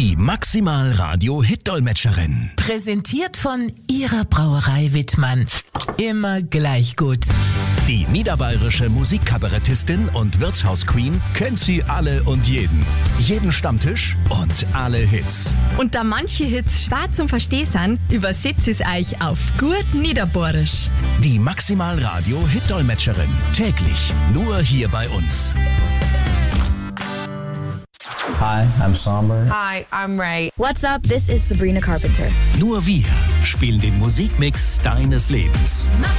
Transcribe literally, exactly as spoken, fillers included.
Die Maximal Radio Hit-Dolmetscherin. Präsentiert von Ihrer Brauerei Wittmann. Immer gleich gut. Die niederbayerische Musikkabarettistin und Wirtshausqueen kennt sie alle und jeden. Jeden Stammtisch und alle Hits. Und da manche Hits schwer zum Verstehen sind, übersetzt es euch auf gut Niederbayerisch. Die Maximal Radio Hit-Dolmetscherin. Täglich nur hier bei uns. Hi, I'm Somber. Hi, I'm Ray. What's up? This is Sabrina Carpenter. Nur wir spielen den Musikmix deines Lebens.